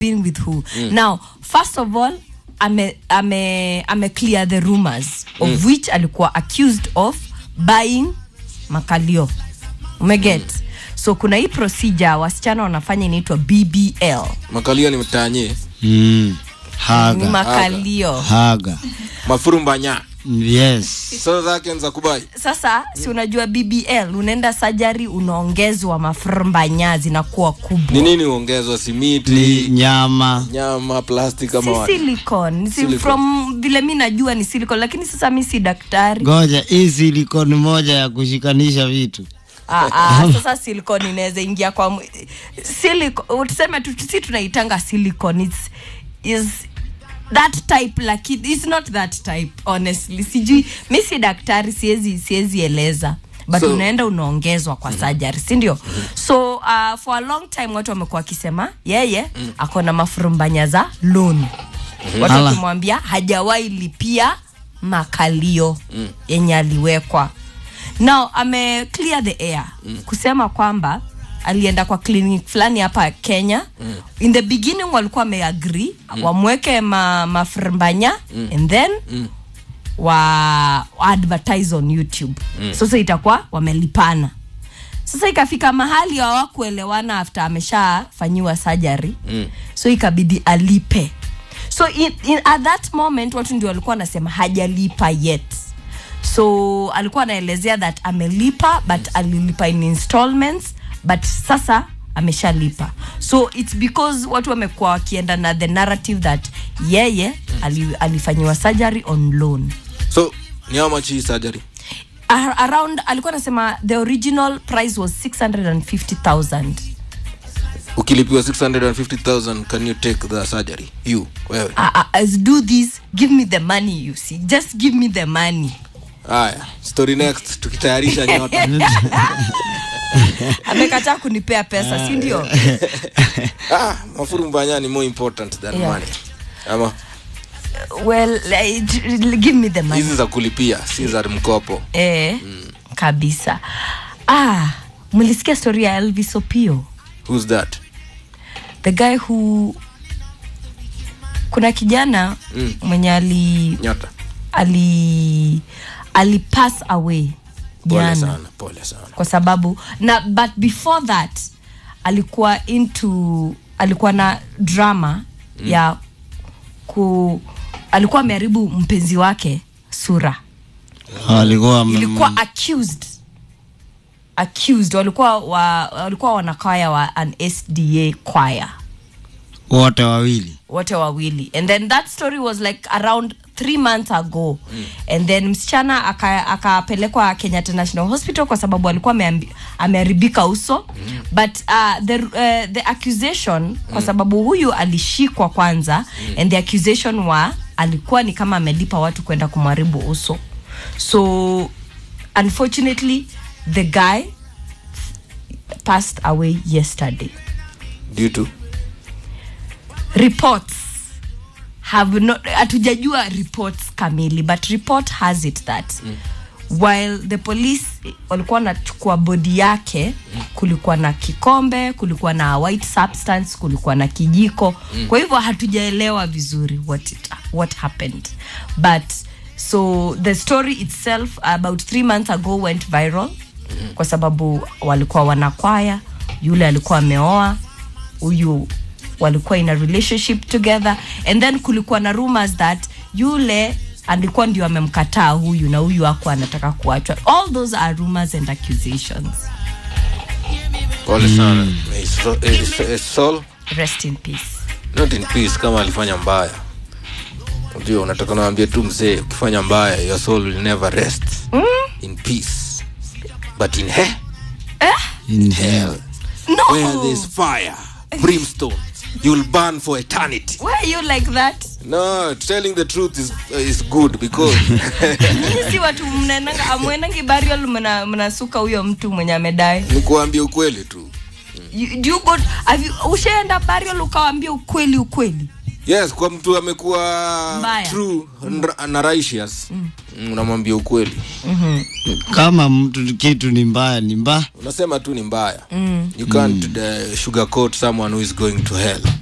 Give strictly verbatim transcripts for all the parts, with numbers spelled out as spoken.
been with who. Mm. Now, first of all, ame ame ame clear the rumors of mm. which alikuwa accused of buying makalio. Umeget? Mm. So kuna hii procedure wasichana wanafanya inaitwa B B L. Makalio ni mtanye. Mm. Haga. Ni makalio. Haga. Mafurumbanya. Yes. So zake nza kubai. Sasa si unajua B B L unaenda surgery unaongezwa mafurumbanya zinakuwa kubwa. Ni nini uongezwa? Simiti, ni nyama, nyama, plastic kama wapi? Si silicone. Si silicone. From vile mimi najua ni silicone lakini sasa mimi si daktari. Ngoja, hii silicone moja ya kushikanisha vitu. Ah ah sasa silicone inaweza ingia kwa silicone utasema tu sisi tunaitanga silicone it's is that type like it, it's not that type honestly sijui mimi si daktari siwezi siwezi eleza but so, unaenda unaongezwa kwa surgery si ndio? So uh, for a long time watu wamekuwa wakisema yeye mm. ako na mafurumbanya za loan. Watu wakimwambia hajawahi lipia makalio mm. yenye aliwekwa. Now ame clear the air mm. kusema kwamba alienda kwa clinic fulani hapa Kenya. Mm. In the beginning walikuwa wameagree mm. wamweke ma mafurumbanya mm. and then mm. wa advertise on YouTube. Mm. Sasa itakuwa wamelipana. Sasa ikafika mahali hawakuelewana after ameshafanyiwa surgery. Mm. So ikabidi alipe. So in, in, at that moment watu ndio walikuwa wanasema hajalipa yet. So alikuwa anaelezea that amelipa but alilipa in installments but sasa ameshalipa. So it's because watu wamekuwa wakienda na the narrative that yeye alifanywa surgery on loan. So ni how much is surgery? Ar around alikuwa anasema the original price was six hundred fifty thousand. Ukilipiwa six hundred fifty thousand, can you take the surgery? You, wewe. Uh, uh, as do this, give me the money you see. Just give me the money. Aya, story next tukitayarisha nyota. Amekataa kunipea pesa, si ndio? Ah, mafurumbanya ni more important than yeah. money. Ama well, uh, give me the money. Hizi za kulipia, si za mkopo. Eh, mm. kabisa. Ah, mlisikia story ya Elvis Opio? Who's that? The guy who kuna kijana mm. mwenye ali nyota ali ali pass away jana. Pole sana, pole sana. Kwa sababu na but before that alikuwa into alikuwa na drama mm. ya ku alikuwa ameharibu mpenzi wake sura. Alikuwa ilikuwa accused accused walikuwa wa, walikuwa wanakwaya wa an S D A choir. Wote wawili. Wote wawili. And then that story was like around three months ago. Mm. And then msichana akapelekwa aka Kenyatta National Hospital kwa sababu alikuwa ameharibika uso. Mm. But uh, the uh, the accusation mm. kwa sababu huyu alishikwa kwanza mm. and the accusation wa alikuwa ni kama amelipa watu kwenda kumharibu uso. So unfortunately the guy passed away yesterday. Due to reports have not atujajua reports kamili but report has it that mm. while the police walikuwa wanachukua body yake mm. kulikuwa na kikombe, kulikuwa na white substance, kulikuwa na kijiko. Mm. Kwa hivyo hatujaelewa vizuri what it, what happened but so the story itself about three months ago went viral mm. kwa sababu walikuwa wanakwaya, yule alikuwa ameoa, huyu walikuwa in a relationship together and then kulikuwa na rumors that yule alikuwa ndio amemkataa huyu na huyu hakuwa anataka kuachwa. All those are rumors and accusations. Pole sana. His soul rest in peace. Not in peace kama alifanya mbaya. Ndio unataka naambia tu mzee ukifanya mbaya your soul will never rest mm? in peace but in hell. Eh? In hell. No. Where there's fire, brimstone, you'll burn for eternity. Why are you like that? No, telling the truth is uh, is good because si watu mnaenanga amwenangi burial mna mnasuka huyo mtu mwenye amedai. Nikuambia ukweli tu. You, do you go have you ushaenda burial ukawaambia ukweli ukweli? Yes, kwa mtu amekuwa mbaya. True mm. na righteous mm. unamwambia ukweli. Mhm. Kama mtu kitu ni mbaya ni mbaya, unasema tu ni mbaya. Mm. You can't mm. uh, sugarcoat someone who is going to hell.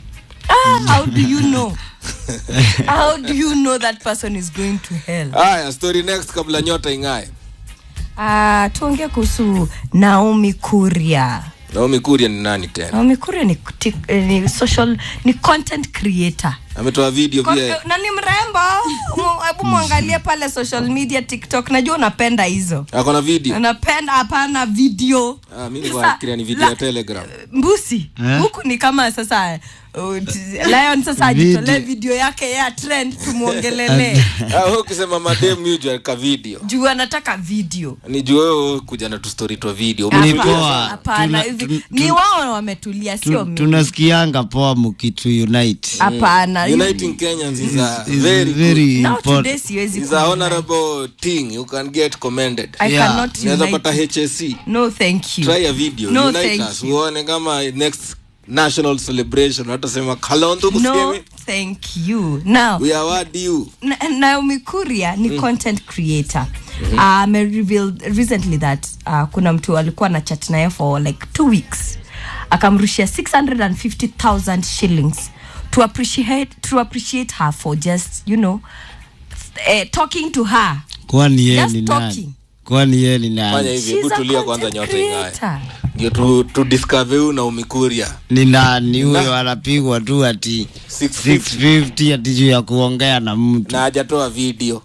Ah, how do you know? How do you know that person is going to hell? Haya, story next kabla nyota ingae. Ah, tuongee kuhusu Naomi Kuria. Naomi Kuria ni nani tena? Naomi Kuria ni, ni social, ni content creator. Ametoa video pia. Na ni mrembo. Hebu muangalie pale social media, TikTok. Najua unapenda hizo. Ako na video. Unapenda hapana video. Ah, mimi nilikuwa ni video ya Telegram. Mbusi. Eh? Huku ni kama sasa uh, Lion sasa ajitolee video yake ya trend tumuongelele. Ah, wewe ukisema madem usual ka video. Juu anataka video. Ni juu wewe kuja na tu story to video. Hapana, ni wao wametulia sio mimi. Tunasikianga poa mkitu unite. Hapana. Uniting Kenyans is a very very now important. Today siwezi. It's a honorable thing. You can get commended. I yeah. cannot unite. Unaweza pata H S C. No thank you. Try a video. No, unite us. Uone kama next national celebration watasema Kalondo kusiemi. No thank you. Now we award you. Naomi Kuria ni mm. content creator. Mm-hmm. Um, I revealed recently that uh, kuna mtu alikuwa na chat naye for like two weeks. Akamrushia six hundred fifty thousand shillings to appreciate to appreciate her for just, you know, uh, talking to her. Kwani yeye ni nani? Kwani yeye ni nani? Fanya hivi, hebu tulia kwanza nyota ingae. Ndio tu tu discover huyu Naomi Kuria. Ni nani huyo anapigwa tu ati six fifty ati juu ya kuongea na mtu. Na hajatoa video.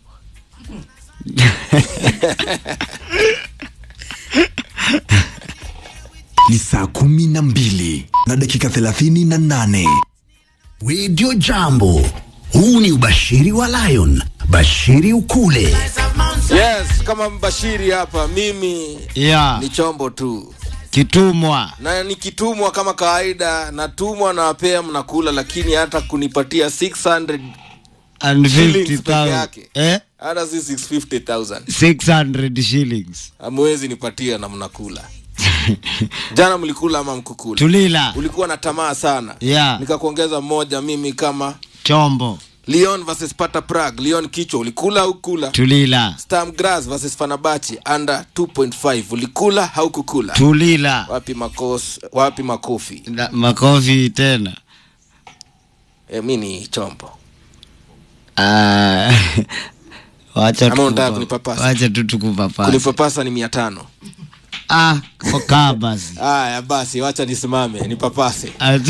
Ni saa kumi na mbili na dakika thelathini na nane. Radio Jambo. Huu ni ubashiri wa Lion. Bashiri ukule. Yes, kama mbashiri hapa mimi yeah. Ni chombo tu. Kitumwa. Na ni kitumwa kama kawaida, natumwa na wapea mnakula, lakini hata kunipatia six hundred fifty thousand. Eh? Hata si six hundred fifty thousand. six hundred shillings. Amwezi nipatia na mnakula. Jana mlikula ama mkukula? Tulila. Ulikuwa na tamaa sana. Yeah. Nikakuongeza moja mimi kama chombo. Lyon versus Sparta Prague. Lyon kichwa ulikula au kula? Tulila. Sturm Graz versus Fenerbahce under two point five. Ulikula au kukula? Tulila. Wapi makos, wapi makofi? Na, makofi tena. Eh, mimi ni chombo. Ah. Wacha tu. Wacha tu tukupapasa. Kunipapasa ni mia tano. Ah, oka basi. Ah, ya basi wacha nisimame, nipapase.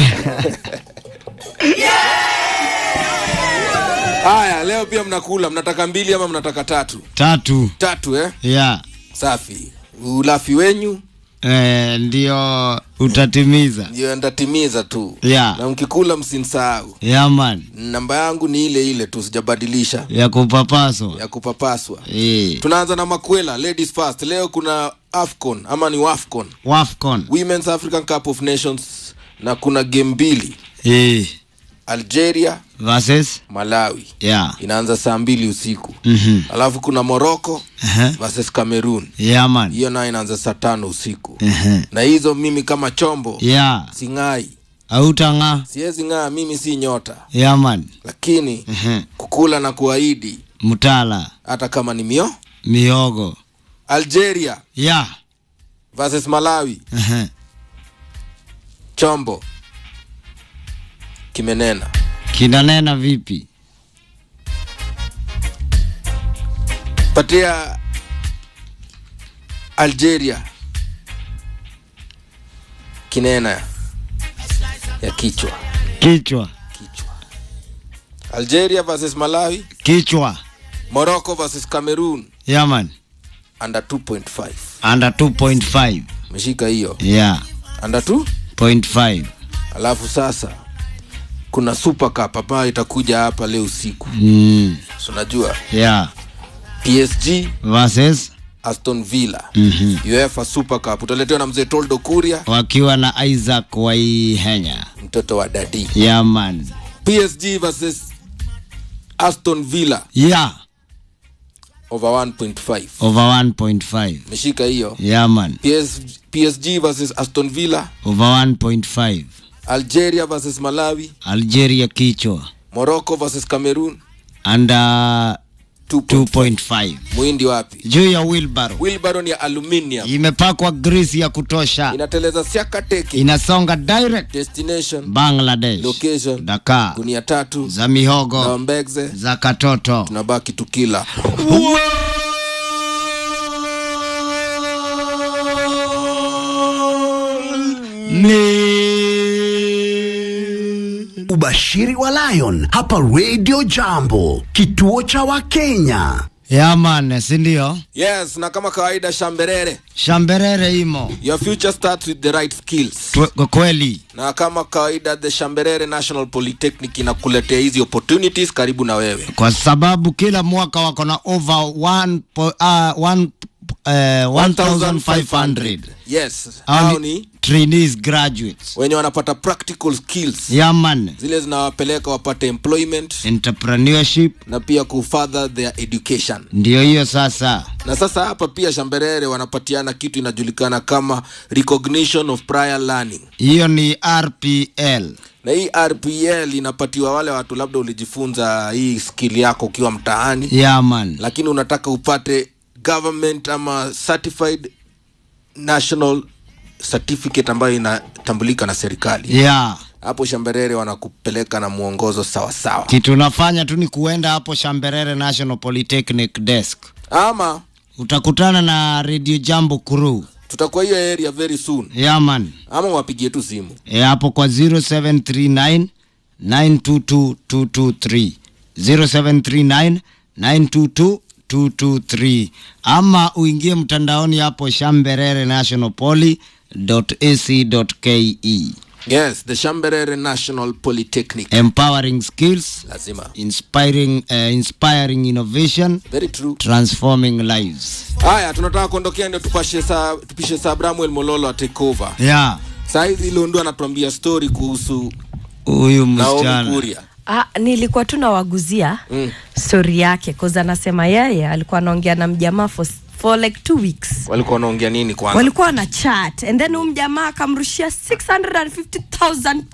Haya, leo pia mnakula, mnataka mbili ama mnataka tatu? Tatu. Tatu eh? Yeah. Safi. Ulafi wenyu? Eh, ndio utatimiza. Ndio ndatimiza tu. Yeah. Na mkikula msinsahau. Yeah man. Namba yangu ni ile ile tu, sijabadilisha. Ya kupapaswa. Ya kupapaswa. Eh. Tunaanza na makwela, ladies first. Leo kuna AFCON ama ni WAFCON. WAFCON. Women's African Cup of Nations, na kuna game mbili. Eh. Algeria versus Malawi. Yeah. Inaanza saa mbili usiku. Mhm. Alafu kuna Morocco uh-huh. versus Cameroon. Yeah man. Hiyo nayo inaanza saa tano usiku. Uh-huh. Na hizo mimi kama chombo. Yeah. Singai. Hautanga. Siwezi ngaa, mimi si nyota. Yeah man. Lakini uh-huh. kukula na kuahidi mutala. Hata kama ni mio miogo. Algeria. Yeah. versus Malawi. Uh-huh. Chombo kimenena. Kinanena vipi? Patia Algeria kinena ya kichwa. Kichwa. Kichwa. Algeria versus Malawi. Kichwa. Morocco versus Cameroon. Yeah man. Under two point five. Under two point five. Meshika hiyo. Yeah. Under two point five. Alafu sasa kuna Super Cup hapa itakuja hapa leo usiku. Mm. So unajua? Yeah. P S G versus Aston Villa. Mhm. UEFA Super Cup utaletewa na mzee Toldo Kuria wakiwa na Isaac Waihenya, mtoto wa Daddy. Yeah man. P S G versus Aston Villa. Yeah. Over one point five. Over one point five. Meshika hiyo. Yeah man. P S G, P S G versus Aston Villa. Over one point five. Algeria versus Malawi. Algeria kichwa. Morocco versus Cameroon. Under two point five. Muhindi wapi? Juu ya wheelbarrow. Wheelbarrow ni aluminium. Imepakwa grease ya kutosha. Inateleza Siaka Teki. Inasonga direct. Destination Bangladesh. Location Dakar. Gunia tatu za mihogo na mbegze za katoto. Tunabaki tukila. Ubashiri wa Lion hapa Radio Jambo, kituo cha Wakenya. Ya man, si ndio? Yes, na kama kawaida Shamberere. Shamberere imo. Your future starts with the right skills. Kwa kweli. Na kama kawaida the Shamberere National Polytechnic inakuletea hizi opportunities karibu na wewe. Kwa sababu kila mwaka wako na over one uh, one uh, one thousand five hundred. Yes. Hao ni trainees, graduates. Wenye wanapata practical skills. Yeah man. Zile zinawapeleka wapate employment, entrepreneurship na pia kufurther their education. Ndio hiyo sasa. Na sasa hapa pia Shamberere wanapatiana kitu inajulikana kama recognition of prior learning. Hiyo ni R P L. Na hii R P L inapatiwa wale watu labda ulijifunza hii skill yako ukiwa mtaani. Yeah man. Lakini unataka upate government ama certified national certificate ambayo inatambulika na serikali. Yeah. Hapo Shamberere wanakupeleka na muongozo sawa sawa. Kitu unafanya tu ni kuenda hapo Shamberere National Polytechnic desk. Ama utakutana na Radio Jambo crew. Tutakuwa hiyo area very soon. Yeah man. Ama wapigie tu simu. E hapo kwa zero seven three nine nine two two two two three. zero seven three nine nine two two two two three. Ama uingie mtandaoni hapo shamberere national poly dot a c dot k e. Yes, the Shamberere National Polytechnic. Empowering skills, lazima. Inspiring uh, inspiring innovation. Very true. Transforming lives. Haya, tunataka kuondokea ndio tupashe sa tupishe Sabramuel Mololo at take over. Yeah. Sasa hivi Londo anatuambia story kuhusu huyu msichana. Ah, nilikuwa tu nawaguzia mm. story yake cause anasema yeye alikuwa anaongea na mjamaa for for like two weeks. Walikuwa wanaongea nini kwanza? Walikuwa na chat and then huyu mjamaa akamrushia six hundred fifty thousand